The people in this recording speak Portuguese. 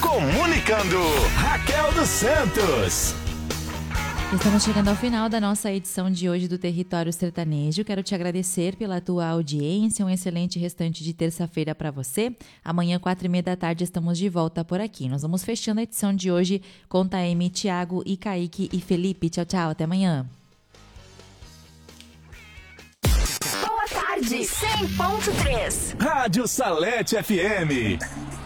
Comunicando, Raquel dos Santos. Estamos chegando ao final da nossa edição de hoje do Território Sertanejo. Quero te agradecer pela tua audiência. Um excelente restante de terça-feira para você. Amanhã, 4h30 da tarde, estamos de volta por aqui. Nós vamos fechando a edição de hoje com Taeme, Thiago e Kaique e Felipe. Tchau, tchau. Até amanhã. Boa tarde, 100.3. Rádio Salete FM.